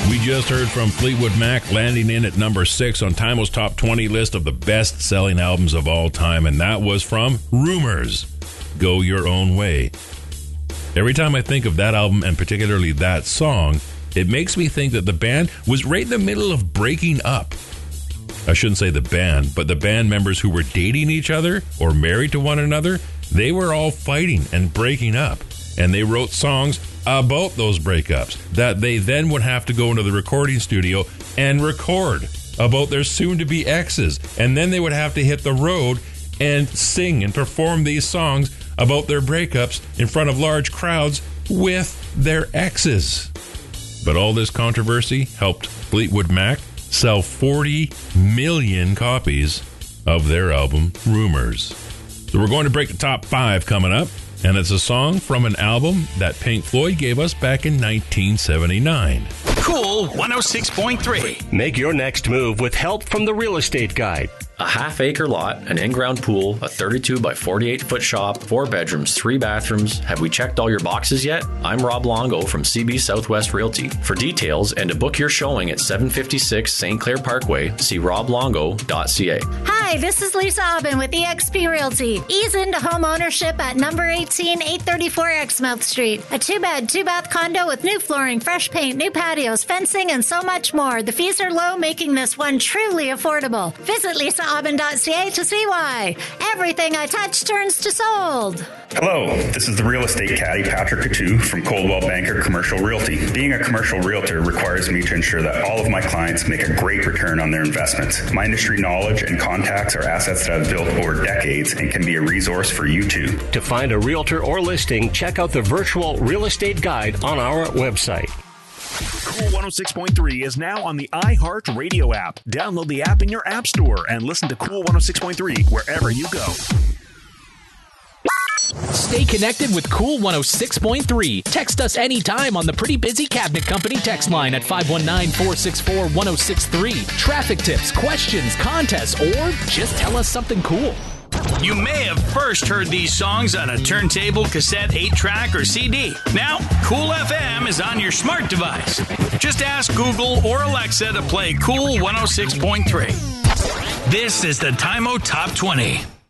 We just heard from Fleetwood Mac landing in at number 6 on Time's Top 20 list of the best-selling albums of all time, and that was from Rumors, Go Your Own Way. Every time I think of that album, and particularly that song, it makes me think that the band was right in the middle of breaking up. I shouldn't say the band, but the band members who were dating each other or married to one another, they were all fighting and breaking up. And they wrote songs about those breakups that they then would have to go into the recording studio and record about their soon-to-be exes. And then they would have to hit the road and sing and perform these songs about their breakups in front of large crowds with their exes. But all this controversy helped Fleetwood Mac sell 40 million copies of their album, Rumors. So we're going to break the top 5 coming up. And it's a song from an album that Pink Floyd gave us back in 1979. Cool 106.3. Make your next move with help from the Real Estate Guide. A half-acre lot, an in-ground pool, a 32 by 48-foot shop, 4 bedrooms, 3 bathrooms. Have we checked all your boxes yet? I'm Rob Longo from CB Southwest Realty. For details and to book your showing at 756 St. Clair Parkway, see roblongo.ca. Hi, this is Lisa Aubin with eXp Realty. Ease into home ownership at number 18, 834 Exmouth Street. A 2-bed, 2-bath condo with new flooring, fresh paint, new patios, fencing, and so much more. The fees are low, making this one truly affordable. Visit lisaAubin.ca to see why. Everything I touch turns to sold. Hello, this is the real estate caddy Patrick Coutu from Coldwell Banker Commercial Realty. Being a commercial realtor requires me to ensure that all of my clients make a great return on their investments. My industry knowledge and contacts are assets that I've built over decades and can be a resource for you too. To find a realtor or listing, check out the virtual real estate guide on our website. Cool 106.3 is now on the iHeart Radio app. Download the app in your app store and listen to Cool 106.3 wherever you go. Stay connected with Cool 106.3. Text us anytime on the Pretty Busy Cabinet Company text line at 519-464-1063. Traffic tips, questions, contests, or just tell us something cool. You may have first heard these songs on a turntable, cassette, 8-track, or CD. Now, Cool FM is on your smart device. Just ask Google or Alexa to play Cool 106.3. This is the Time-O Top 20.